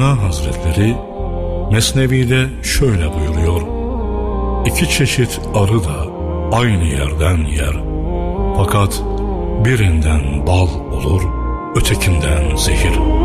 Hazretleri Mesnevi'de şöyle buyuruyor: İki çeşit arı da aynı yerden yer, fakat birinden bal olur, ötekinden zehir.